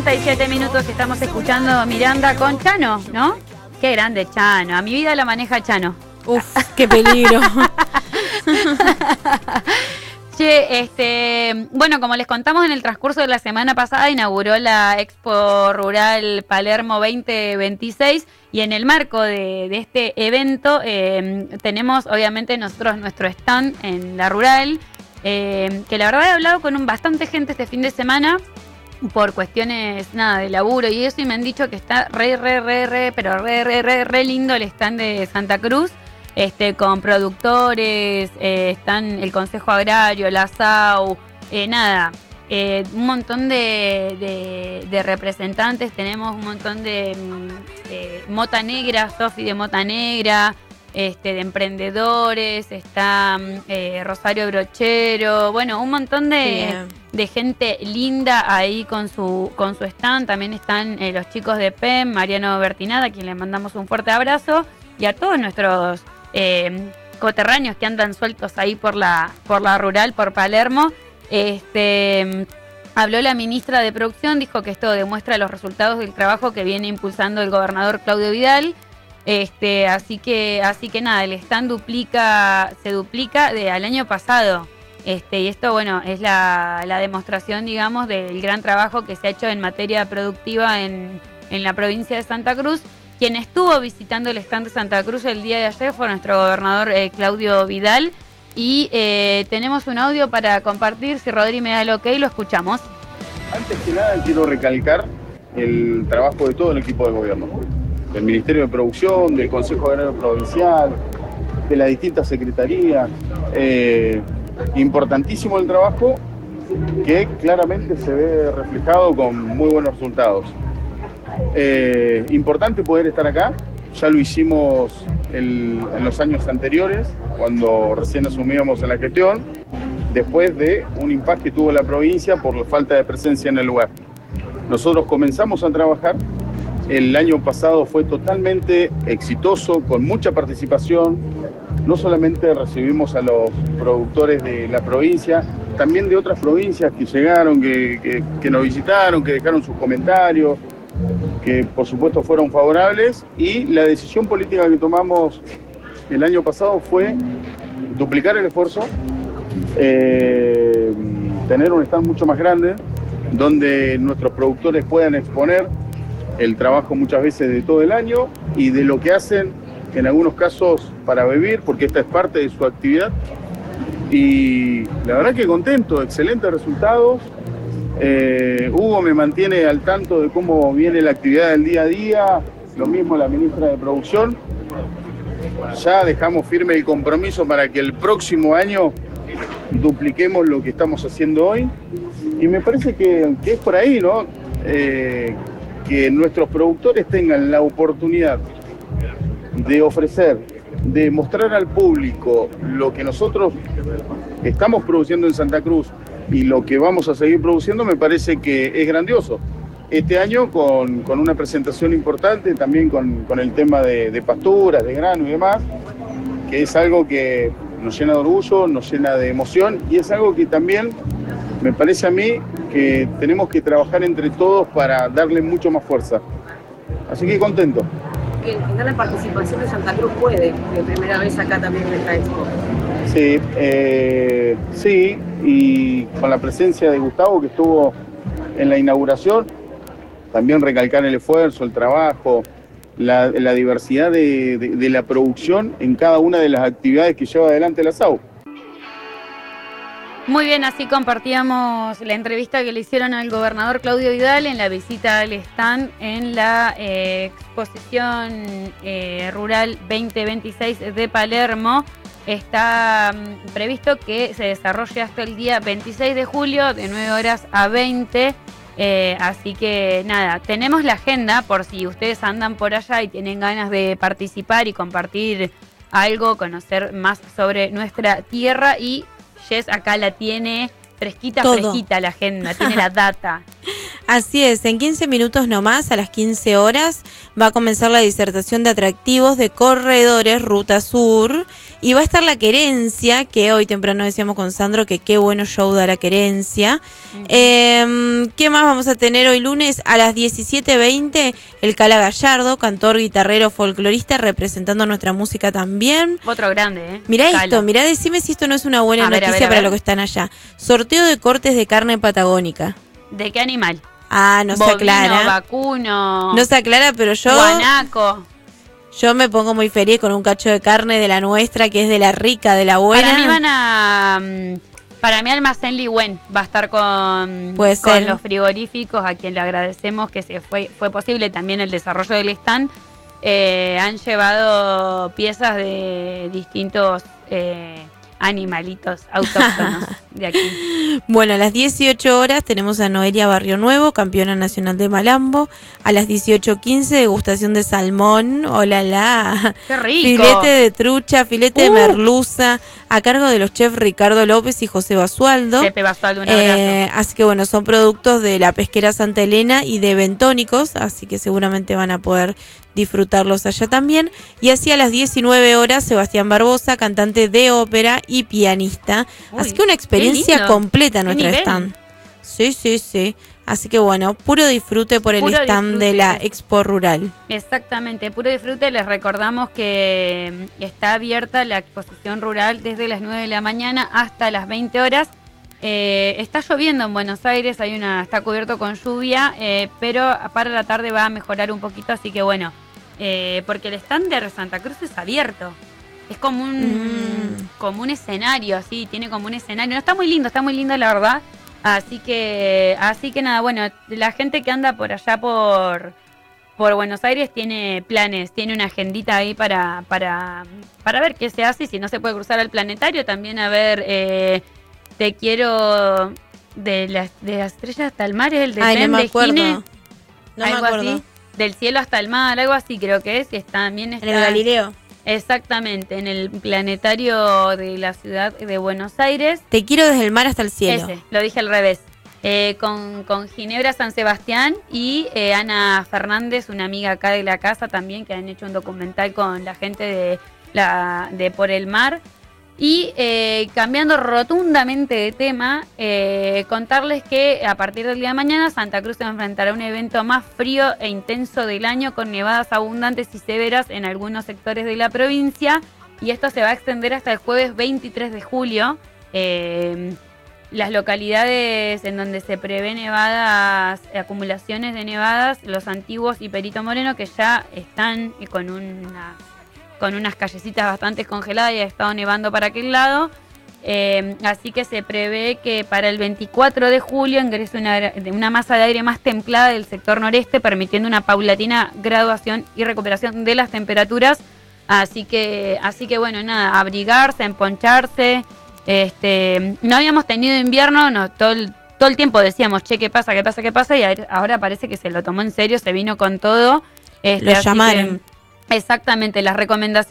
37 minutos estamos escuchando Miranda con Chano, ¿no? Qué grande Chano. A mi vida la maneja Chano. Uf, qué peligro. Che, bueno, como les contamos en el transcurso de la semana pasada, inauguró la Expo Rural Palermo 2026 y en el marco de este evento tenemos obviamente nosotros nuestro stand en la Rural, que la verdad he hablado con bastante gente este fin de semana por cuestiones de laburo y eso, y me han dicho que está re lindo el stand de Santa Cruz. Con productores, están el Consejo Agrario, la SAU, un montón de representantes, tenemos un montón de Mota Negra, Sofi de Mota Negra, de emprendedores, está Rosario Brochero, bueno, un montón de gente linda ahí con su stand. También están los chicos de PEM, Mariano Bertinada, a quien le mandamos un fuerte abrazo, y a todos nuestros coterráneos que andan sueltos ahí por la Rural, por Palermo. Habló la ministra de Producción, dijo que esto demuestra los resultados del trabajo que viene impulsando el gobernador Claudio Vidal. Así que nada, el stand se duplica al año pasado. Y esto, bueno, es la demostración, digamos, del gran trabajo que se ha hecho en materia productiva en la provincia de Santa Cruz. Quien estuvo visitando el stand de Santa Cruz el día de ayer fue nuestro gobernador Claudio Vidal. Y tenemos un audio para compartir. Si Rodri me da el ok, lo escuchamos. Antes que nada quiero recalcar el trabajo de todo el equipo de gobierno, del Ministerio de Producción, del Consejo Agrario Provincial, de las distintas secretarías. Importantísimo el trabajo que claramente se ve reflejado con muy buenos resultados. Importante poder estar acá, ya lo hicimos en los años anteriores, cuando recién asumíamos en la gestión, después de un impasse que tuvo la provincia por la falta de presencia en el lugar. Nosotros comenzamos a trabajar, el año pasado fue totalmente exitoso, con mucha participación. No solamente recibimos a los productores de la provincia, también de otras provincias que llegaron, que nos visitaron, que dejaron sus comentarios, que por supuesto fueron favorables, y la decisión política que tomamos el año pasado fue duplicar el esfuerzo, tener un stand mucho más grande, donde nuestros productores puedan exponer el trabajo muchas veces de todo el año y de lo que hacen en algunos casos para vivir, porque esta es parte de su actividad. Y la verdad que contento, excelentes resultados. Hugo me mantiene al tanto de cómo viene la actividad del día a día, lo mismo la ministra de Producción. Ya dejamos firme el compromiso para que el próximo año dupliquemos lo que estamos haciendo hoy, y me parece que es por ahí, ¿no? Que nuestros productores tengan la oportunidad de ofrecer, de mostrar al público lo que nosotros estamos produciendo en Santa Cruz y lo que vamos a seguir produciendo, me parece que es grandioso. Este año con una presentación importante, también con el tema de pasturas, de grano y demás, que es algo que nos llena de orgullo, nos llena de emoción, y es algo que también me parece a mí que tenemos que trabajar entre todos para darle mucho más fuerza. Así que contento. En la participación de Santa Cruz puede, de primera vez acá también en esta expo. Sí, y con la presencia de Gustavo, que estuvo en la inauguración, también recalcar el esfuerzo, el trabajo, la diversidad de la producción en cada una de las actividades que lleva adelante la SAU. Muy bien, así compartíamos la entrevista que le hicieron al gobernador Claudio Vidal en la visita al stand en la exposición rural 2026 de Palermo. Está previsto que se desarrolle hasta el día 26 de julio, de 9 horas a 20. Así que nada, tenemos la agenda por si ustedes andan por allá y tienen ganas de participar y compartir algo, conocer más sobre nuestra tierra. Y Jess acá la tiene fresquita la agenda, tiene la data. Así es, en 15 minutos nomás, a las 15 horas, va a comenzar la disertación de atractivos de corredores Ruta Sur y va a estar la Querencia, que hoy temprano decíamos con Sandro que qué bueno show da la Querencia. ¿Qué más vamos a tener hoy lunes? A las 17:20, el Cala Gallardo, cantor, guitarrero, folclorista, representando nuestra música también. Otro grande, Mirá Cala. esto, mirá, decime si esto no es una buena noticia para los que están allá. Sorteo de cortes de carne patagónica. ¿De qué animal? No se aclara. Vacuno. No se aclara, pero Guanaco. yo me pongo muy feliz con un cacho de carne de la nuestra, que es de la rica, de la buena. Para mí Almacén Ligüen va a estar con los frigoríficos, a quien le agradecemos que fue posible también el desarrollo del stand. Han llevado piezas de distintos animalitos autóctonos de aquí. Bueno, a las 18 horas tenemos a Noelia Barrio Nuevo, campeona nacional de Malambo. A las 18:15, degustación de salmón. ¡Hola! ¡Qué rico! Filete de trucha, filete de merluza, a cargo de los chefs Ricardo López y José Basualdo. Pepe Basualdo, un abrazo. Así que bueno, son productos de la pesquera Santa Elena y de Bentónicos, así que seguramente van a poder disfrutarlos allá también. Y así a las 19 horas, Sebastián Barbosa, cantante de ópera y pianista. Así que una experiencia completa en nuestra stand. Sí. Así que bueno, puro disfrute por el stand de la Expo Rural. Exactamente, puro disfrute. Les recordamos que está abierta la exposición rural desde las 9 de la mañana hasta las 20 horas. Está lloviendo en Buenos Aires, está cubierto con lluvia, pero para la tarde va a mejorar un poquito, así que bueno, porque el stand de Santa Cruz es abierto. Es como un escenario, así, tiene como un escenario. No, está muy lindo la verdad. Así que nada, bueno, la gente que anda por allá por Buenos Aires tiene planes, tiene una agendita ahí para ver qué se hace y si no se puede cruzar al planetario, también a ver Te quiero de la estrella hasta el mar, es el de Tren de Gine. No me acuerdo. Así, del cielo hasta el mar, algo así creo que es, y también está en el Galileo. Exactamente, en el planetario de la ciudad de Buenos Aires. Te quiero desde el mar hasta el cielo. Ese, lo dije al revés. Con Ginebra San Sebastián y Ana Fernández, una amiga acá de la casa también, que han hecho un documental con la gente de Por el Mar. Y cambiando rotundamente de tema, contarles que a partir del día de mañana Santa Cruz se enfrentará a un evento más frío e intenso del año, con nevadas abundantes y severas en algunos sectores de la provincia, y esto se va a extender hasta el jueves 23 de julio. Las localidades en donde se prevé nevadas, acumulaciones de nevadas, Los Antiguos y Perito Moreno, que ya están con unas callecitas bastante congeladas y ha estado nevando para aquel lado. Así que se prevé que para el 24 de julio ingrese una masa de aire más templada del sector noreste, permitiendo una paulatina graduación y recuperación de las temperaturas. Así que bueno, nada, abrigarse, emponcharse. No habíamos tenido invierno, todo el tiempo decíamos, che, ¿qué pasa? Y ahora parece que se lo tomó en serio, se vino con todo. Lo llamaron. Exactamente, las recomendaciones